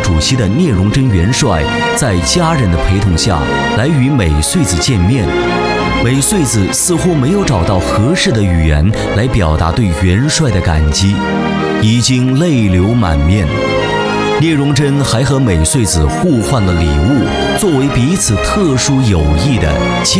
主席的聂荣臻元帅，在家人的陪同下来与美穗子见面。美穗子似乎没有找到合适的语言来表达对元帅的感激，已经泪流满面。聂荣臻还和美穗子互换了礼物，作为彼此特殊友谊的